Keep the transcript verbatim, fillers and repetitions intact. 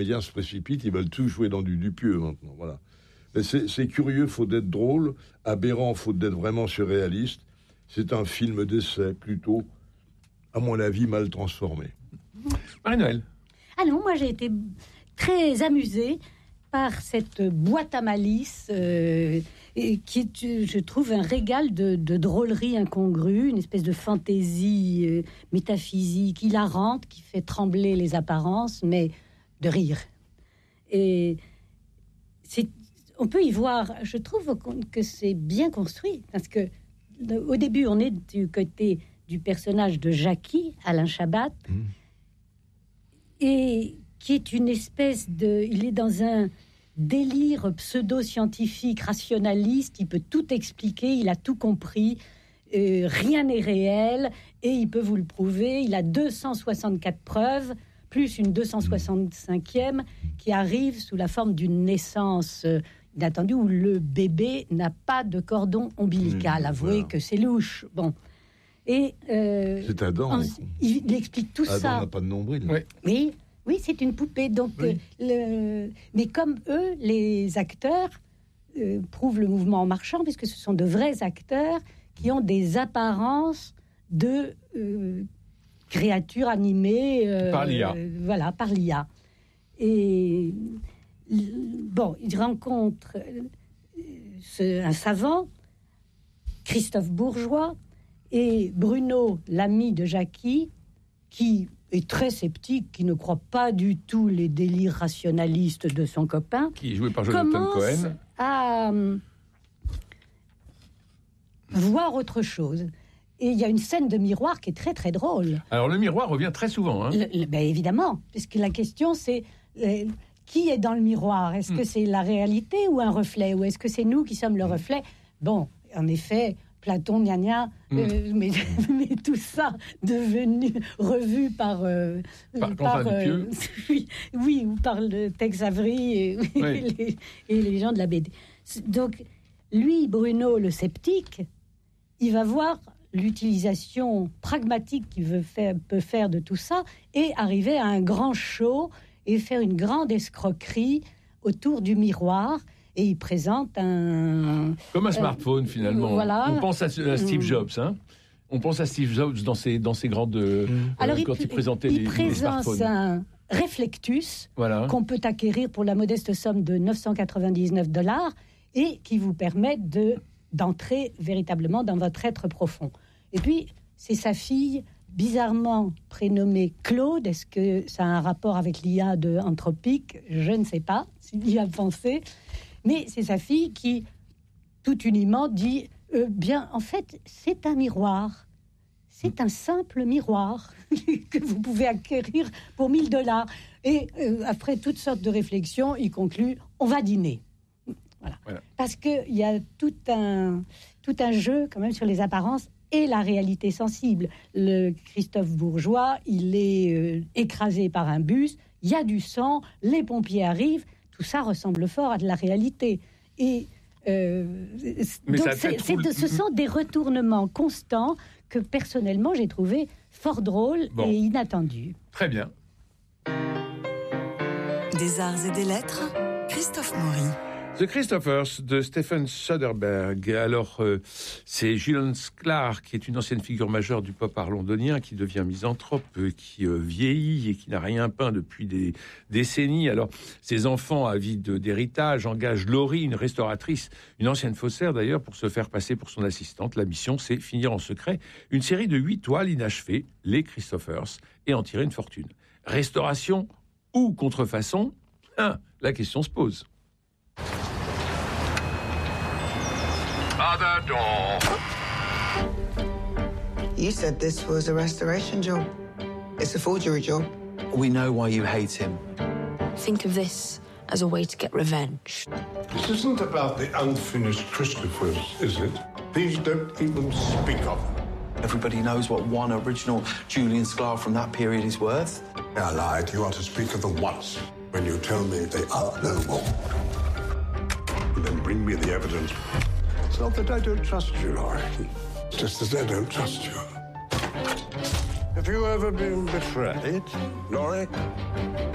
Les médias se précipitent, ils veulent tout jouer dans du Dupieux maintenant, voilà. Mais c'est, c'est curieux, faut d'être drôle, aberrant, faut d'être vraiment surréaliste. C'est un film d'essai plutôt, à mon avis, mal transformé. Marie-Noël. Ah non, moi j'ai été très amusée par cette boîte à malice euh, et qui est, je trouve, un régal de, de drôlerie incongrue, une espèce de fantaisie euh, métaphysique hilarante qui fait trembler les apparences, mais de rire. Et c'est, on peut y voir, je trouve que c'est bien construit, parce que au début, on est du côté du personnage de Jackie, Alain Chabat, mmh. et qui est une espèce de... Il est dans un délire pseudo-scientifique, rationaliste, il peut tout expliquer, il a tout compris, euh, rien n'est réel, et il peut vous le prouver, il a deux cent soixante-quatre preuves, plus une deux cent soixante-cinquième, qui arrive sous la forme d'une naissance euh, inattendue, où le bébé n'a pas de cordon ombilical. Mmh, Avouez voilà. que c'est louche. Bon. Et, euh, c'est Adam. En, il, il explique tout Adam ça. Adam n'a pas de nombril. Oui. Oui. Oui, c'est une poupée. Donc, oui. euh, le... Mais comme eux, les acteurs euh, prouvent le mouvement en marchant, puisque ce sont de vrais acteurs qui ont des apparences de euh, créatures animées euh, par l'I A. Euh, voilà, par l'I A. Et bon, il rencontre euh, ce, un savant, Christophe Bourgeois, et Bruno, l'ami de Jackie, qui est très sceptique, qui ne croit pas du tout les délires rationalistes de son copain, qui est joué par Jonathan Cohen, à euh, voir autre chose. Et il y a une scène de miroir qui est très très drôle. Alors le miroir revient très souvent. Hein. Le, le, ben évidemment, puisque la question c'est euh, qui est dans le miroir ? Est-ce mm. que c'est la réalité ou un reflet ? Ou est-ce que c'est nous qui sommes le reflet ? Bon, en effet... Platon, gna gna, mmh. euh, mais, mais tout ça devenu, revu par... Euh, par, par euh, oui, oui, ou par le Tex Avery et, oui. et, les, et les gens de la B D. Donc, lui, Bruno, le sceptique, il va voir l'utilisation pragmatique qu'il veut faire, peut faire de tout ça et arriver à un grand show et faire une grande escroquerie autour du miroir. Et il présente un... Comme un smartphone, euh, finalement. Voilà. On pense à, à Steve Jobs, hein. On pense à Steve Jobs dans ses, dans ses grandes... Euh, Alors, quand il, il présentait il les, présente les un réflectus voilà. qu'on peut acquérir pour la modeste somme de neuf cent quatre-vingt-dix-neuf dollars et qui vous permet de, d'entrer véritablement dans votre être profond. Et puis, c'est sa fille, bizarrement prénommée Claude. Est-ce que ça a un rapport avec l'I A de Anthropique ? Je ne sais pas s'il y a pensé. Mais c'est sa fille qui, tout uniment, dit euh, bien, en fait, c'est un miroir. C'est un simple miroir que vous pouvez acquérir pour mille dollars. Et euh, après toutes sortes de réflexions, il conclut on va dîner. Voilà. voilà. Parce qu'il y a tout un, tout un jeu, quand même, sur les apparences et la réalité sensible. Le Christophe Bourgeois, il est euh, écrasé par un bus, il y a du sang, les pompiers arrivent. Tout ça ressemble fort à de la réalité. Et euh, donc c'est, c'est de, ce sont des retournements constants que, personnellement, j'ai trouvé fort drôles bon. et inattendus. Très bien. Des arts et des lettres, Christophe Maury. The Christophers de Stephen Soderbergh. Alors, euh, c'est Julian Sklar, qui est une ancienne figure majeure du pop art londonien, qui devient misanthrope, euh, qui euh, vieillit et qui n'a rien peint depuis des décennies. Alors, ses enfants, avides d'héritage, engagent Laurie, une restauratrice, une ancienne faussaire d'ailleurs, pour se faire passer pour son assistante. La mission, c'est finir en secret une série de huit toiles inachevées, les Christophers, et en tirer une fortune. Restauration ou contrefaçon ? Hein, la question se pose. Other door. You said this was a restoration job. It's a forgery job. We know why you hate him. Think of this as a way to get revenge. This isn't about the unfinished Christophers, is it? These don't even speak of them. Everybody knows what one original Julian Sklar from that period is worth. I lied. You are to speak of them once when you tell me they are no more. And then bring me the evidence. It's not that I don't trust you, Laurie. It's just that I don't trust you. Have you ever been betrayed, Laurie?